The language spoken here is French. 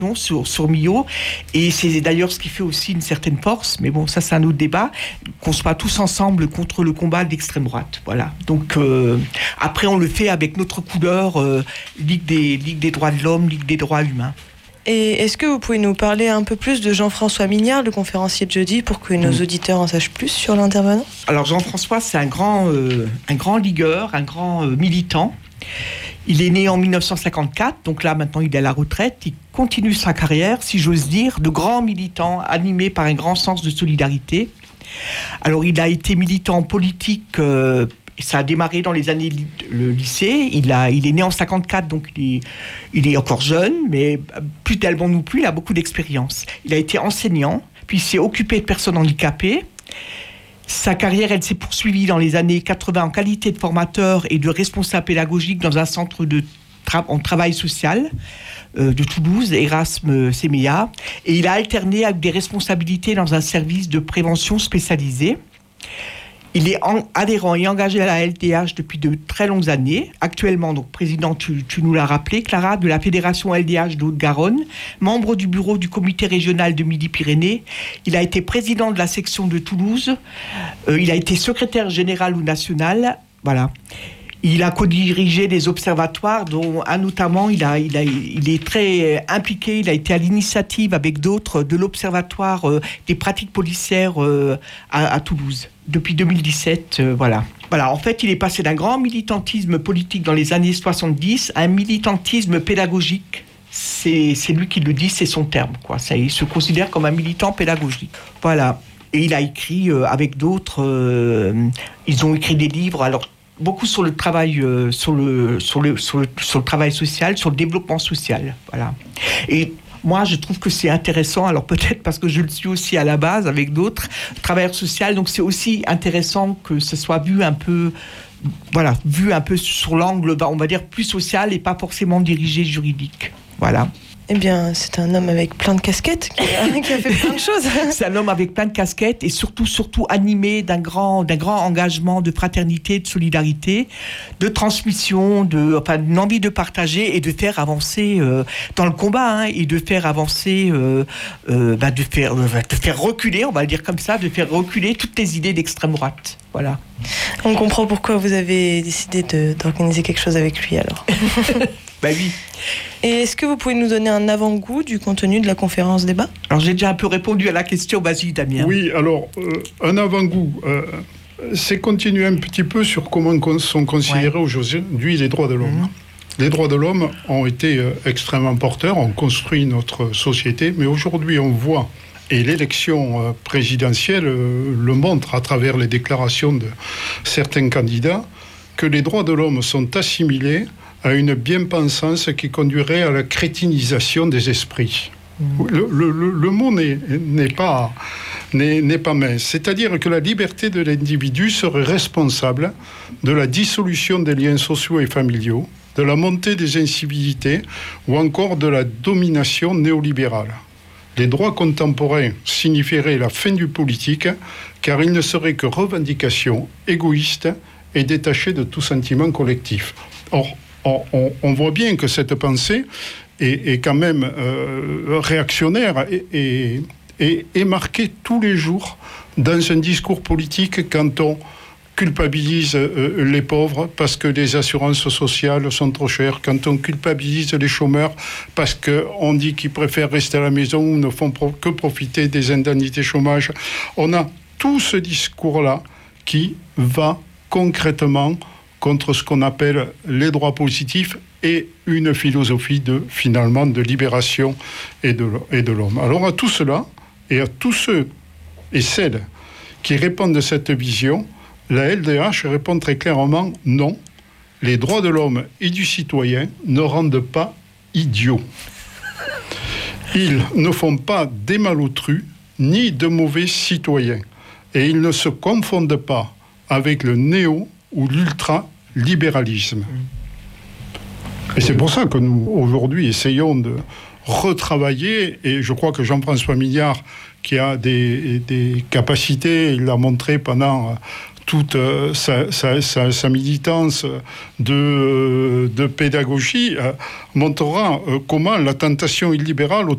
sur Millau, et c'est d'ailleurs ce qui fait aussi une certaine force, mais bon, ça c'est un autre débat, qu'on se bat tous ensemble contre le combat d'extrême droite, voilà. Donc après on le fait avec notre couleur, Ligue des droits de l'homme, Ligue des droits humains. Et est-ce que vous pouvez nous parler un peu plus de Jean-François Mignard, le conférencier de jeudi, pour que nos auditeurs en sachent plus sur l'intervenant ? Alors Jean-François, c'est un grand ligueur, un grand militant. Il est né en 1954, donc là maintenant il est à la retraite. Il continue sa carrière, si j'ose dire, de grand militant animé par un grand sens de solidarité. Alors il a été militant politique, ça a démarré dans les années le lycée. Il est né en 54, donc il est encore jeune, mais plus tellement non plus, il a beaucoup d'expérience. Il a été enseignant, puis il s'est occupé de personnes handicapées. Sa carrière, elle s'est poursuivie dans les années 80 en qualité de formateur et de responsable pédagogique dans un centre en travail social de Toulouse, Erasme Semeya. Et il a alterné avec des responsabilités dans un service de prévention spécialisé. Il est adhérent et engagé à la LDH depuis de très longues années. Actuellement, donc, président, tu nous l'as rappelé, Clara, de la Fédération LDH de Haute-Garonne, membre du bureau du comité régional de Midi-Pyrénées. Il a été président de la section de Toulouse. Il a été secrétaire général ou national. Voilà. Il a co-dirigé des observatoires, dont un notamment, il est très impliqué. Il a été à l'initiative avec d'autres de l'observatoire des pratiques policières à Toulouse depuis 2017. Voilà. En fait, il est passé d'un grand militantisme politique dans les années 70 à un militantisme pédagogique. C'est lui qui le dit, c'est son terme, quoi. Ça, il se considère comme un militant pédagogique. Voilà. Et il a écrit avec d'autres. Ils ont écrit des livres. Alors, beaucoup sur le travail, sur le travail social, sur le développement social, voilà. Et moi, je trouve que c'est intéressant. Alors peut-être parce que je le suis aussi à la base avec d'autres travailleurs sociaux. Donc c'est aussi intéressant que ce soit vu un peu sur l'angle, on va dire plus social et pas forcément dirigé juridique. Voilà. Eh bien, c'est un homme avec plein de casquettes qui a fait plein de choses. C'est un homme avec plein de casquettes et surtout animé d'un grand engagement de fraternité, de solidarité, de transmission, d'une envie de partager et de faire avancer dans le combat, et de faire avancer, de faire reculer, on va le dire comme ça, de faire reculer toutes les idées d'extrême droite. Voilà. On comprend pourquoi vous avez décidé d'organiser quelque chose avec lui alors. Oui. Et est-ce que vous pouvez nous donner un avant-goût du contenu de la conférence débat ? Alors j'ai déjà un peu répondu à la question, vas-y Damien. Oui, alors un avant-goût, c'est continuer un petit peu sur comment sont considérés aujourd'hui les droits de l'homme. Les droits de l'homme ont été extrêmement porteurs, ont construit notre société, mais aujourd'hui on voit, et l'élection présidentielle le montre à travers les déclarations de certains candidats, que les droits de l'homme sont assimilés à une bien-pensance qui conduirait à la crétinisation des esprits. Le mot n'est pas mince. C'est-à-dire que la liberté de l'individu serait responsable de la dissolution des liens sociaux et familiaux, de la montée des incivilités ou encore de la domination néolibérale. Les droits contemporains signifieraient la fin du politique, car ils ne seraient que revendications égoïstes et détachées de tout sentiment collectif. Or, on voit bien que cette pensée est quand même réactionnaire et marquée tous les jours dans un discours politique quand on culpabilise les pauvres parce que les assurances sociales sont trop chères, quand on culpabilise les chômeurs parce qu'on dit qu'ils préfèrent rester à la maison ou ne font que profiter des indemnités chômage. On a tout ce discours-là qui va concrètement contre ce qu'on appelle les droits positifs et une philosophie de libération et de l'homme. Alors à tout cela, et à tous ceux et celles qui répondent de cette vision, la LDH répond très clairement non. Les droits de l'homme et du citoyen ne rendent pas idiots. Ils ne font pas des malotrus ni de mauvais citoyens. Et ils ne se confondent pas avec le néo ou l'ultra-libéralisme. Et c'est pour ça que nous, aujourd'hui, essayons de retravailler, et je crois que Jean-François Mignard, qui a des capacités, il l'a montré pendant toute sa militance de pédagogie, montrera comment la tentation illibérale